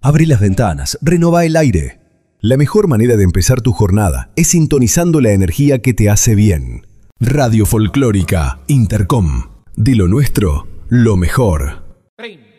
Abrí las ventanas, renová el aire. La mejor manera de empezar tu jornada es sintonizando la energía que te hace bien. Radio Folclórica Intercom. De lo nuestro, lo mejor. 30.